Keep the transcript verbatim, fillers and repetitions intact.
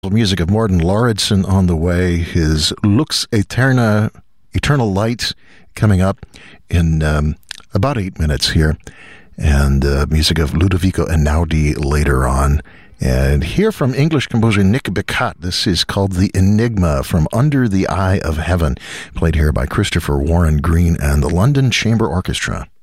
Music of Morten Lauridsen on the way. His Lux Eterna, Eternal Light, coming up in um, about eight minutes here. And uh, music of Ludovico Einaudi later on. And here from English composer Nick Bicat, this is called The Enigma from Under the Eye of Heaven, played here by Christopher Warren Green and the London Chamber Orchestra.